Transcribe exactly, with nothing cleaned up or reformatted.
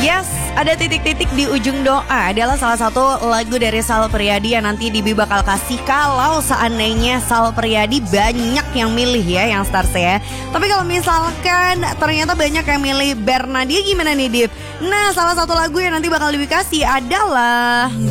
Yes, ada titik-titik di ujung doa adalah salah satu lagu dari Sal Priadi yang nanti Dibi bakal kasih kalau seandainya Sal Priadi banyak yang milih ya, yang stars ya. Tapi kalau misalkan ternyata banyak yang milih Bernadia gimana nih Dip? Nah, salah satu lagu yang nanti bakal Dibi kasih adalah